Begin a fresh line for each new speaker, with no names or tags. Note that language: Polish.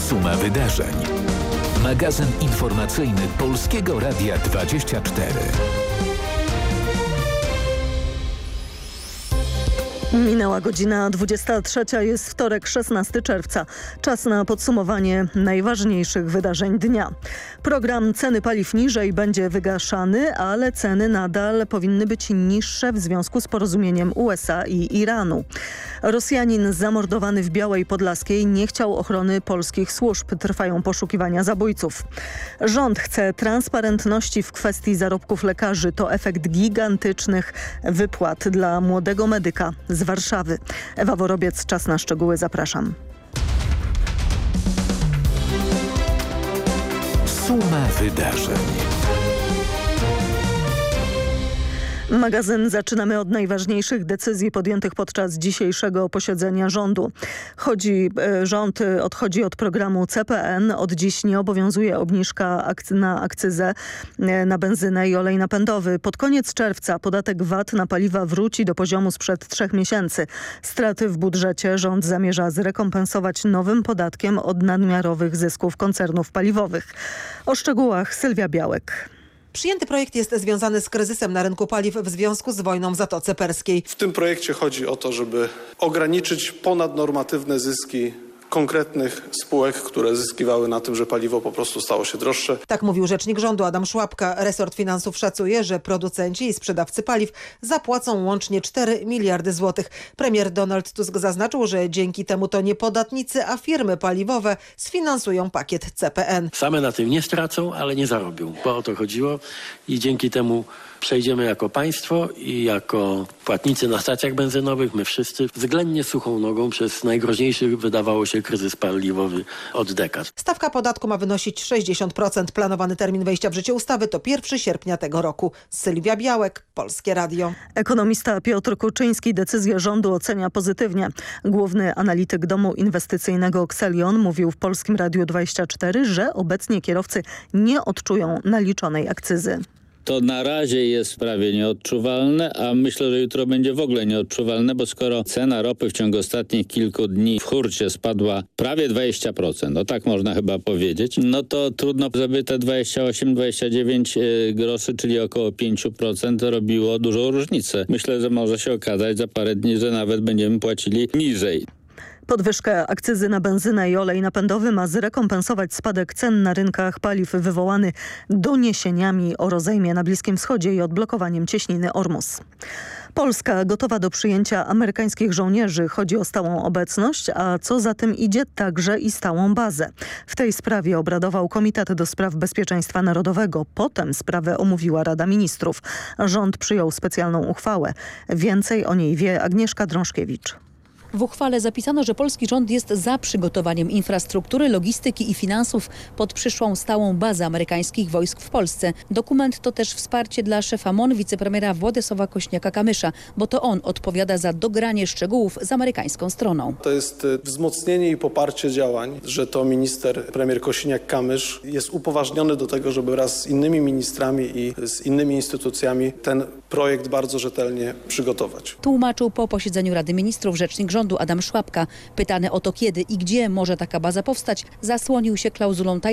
Suma wydarzeń. Magazyn informacyjny Polskiego Radia 24.
Minęła godzina 23, jest wtorek, 16 czerwca. Czas na podsumowanie najważniejszych wydarzeń dnia. Program Ceny paliw niżej będzie wygaszany, ale ceny nadal powinny być niższe w związku z porozumieniem USA i Iranu. Rosjanin zamordowany w Białej Podlaskiej nie chciał ochrony polskich służb. Trwają poszukiwania zabójców. Rząd chce transparentności w kwestii zarobków lekarzy. To efekt gigantycznych wypłat dla młodego medyka z Warszawy. Ewa Worobiec, czas na szczegóły, zapraszam.
Suma wydarzeń.
Magazyn zaczynamy od najważniejszych decyzji podjętych podczas dzisiejszego posiedzenia rządu. Rząd odchodzi od programu CPN. Od dziś nie obowiązuje obniżka na akcyzę na benzynę i olej napędowy. Pod koniec czerwca podatek VAT na paliwa wróci do poziomu sprzed 3 miesięcy. Straty w budżecie rząd zamierza zrekompensować nowym podatkiem od nadmiarowych zysków koncernów paliwowych. O szczegółach Sylwia Białek.
Przyjęty projekt jest związany z kryzysem na rynku paliw w związku z wojną w Zatoce Perskiej.
W tym projekcie chodzi o to, żeby ograniczyć ponadnormatywne zyski konkretnych spółek, które zyskiwały na tym, że paliwo po prostu stało się droższe.
Tak mówił rzecznik rządu Adam Szłapka. Resort finansów szacuje, że producenci i sprzedawcy paliw zapłacą łącznie 4 miliardy złotych. Premier Donald Tusk zaznaczył, że dzięki temu to nie podatnicy, a firmy paliwowe sfinansują pakiet CPN.
Same na tym nie stracą, ale nie zarobią. Bo o to chodziło i dzięki temu przejdziemy jako państwo i jako płatnicy na stacjach benzynowych, my wszyscy względnie suchą nogą przez najgroźniejszy, wydawało się, kryzys paliwowy od dekad.
Stawka podatku ma wynosić 60%. Planowany termin wejścia w życie ustawy to 1 sierpnia tego roku. Sylwia Białek, Polskie Radio.
Ekonomista Piotr Kuczyński decyzję rządu ocenia pozytywnie. Główny analityk domu inwestycyjnego Xelion mówił w Polskim Radiu 24, że obecnie kierowcy nie odczują naliczonej akcyzy.
To na razie jest prawie nieodczuwalne, a myślę, że jutro będzie w ogóle nieodczuwalne, bo skoro cena ropy w ciągu ostatnich kilku dni w hurcie spadła prawie 20%, no tak można chyba powiedzieć, no to trudno, żeby te 28-29 groszy, czyli około 5% robiło dużą różnicę. Myślę, że może się okazać za parę dni, że nawet będziemy płacili niżej.
Podwyżkę akcyzy na benzynę i olej napędowy ma zrekompensować spadek cen na rynkach paliw wywołany doniesieniami o rozejmie na Bliskim Wschodzie i odblokowaniem cieśniny Ormus. Polska gotowa do przyjęcia amerykańskich żołnierzy. Chodzi o stałą obecność, a co za tym idzie, także i stałą bazę. W tej sprawie obradował Komitet do Spraw Bezpieczeństwa Narodowego. Potem sprawę omówiła Rada Ministrów. Rząd przyjął specjalną uchwałę. Więcej o niej wie Agnieszka Drążkiewicz.
W uchwale zapisano, że polski rząd jest za przygotowaniem infrastruktury, logistyki i finansów pod przyszłą stałą bazę amerykańskich wojsk w Polsce. Dokument to też wsparcie dla szefa MON, wicepremiera Władysława Kośniaka-Kamysza, bo to on odpowiada za dogranie szczegółów z amerykańską stroną.
To jest wzmocnienie i poparcie działań, że to premier Kosiniak-Kamysz jest upoważniony do tego, żeby wraz z innymi ministrami i z innymi instytucjami ten projekt bardzo rzetelnie przygotować.
Tłumaczył po posiedzeniu Rady Ministrów rzecznik rządu Adam Szłapka. Pytany o to, kiedy i gdzie może taka baza powstać, zasłonił się klauzulą tajemnicy